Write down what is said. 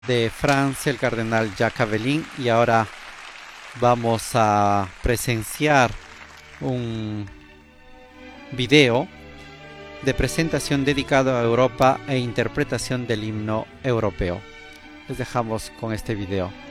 de Francia, el cardenal Jacques Aveline, y ahora vamos a presenciar un video de presentación dedicado a Europa e interpretación del himno europeo. Les dejamos con este video.